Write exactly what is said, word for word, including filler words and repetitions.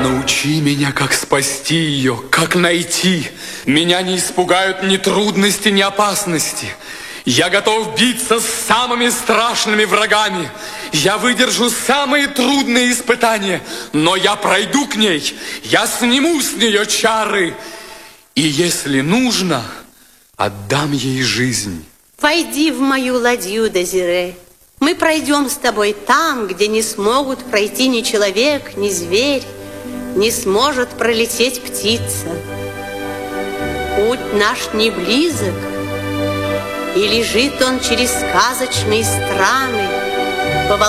Научи меня, как спасти ее, как найти. Меня не испугают ни трудности, ни опасности. Я готов биться с самыми страшными врагами. Я выдержу самые трудные испытания, но я пройду к ней, я сниму с нее чары. И если нужно, отдам ей жизнь. Войди в мою ладью, Дезире. Мы пройдем с тобой там, где не смогут пройти ни человек, ни зверь, не сможет пролететь птица. Путь наш не близок, и лежит он через сказочные страны,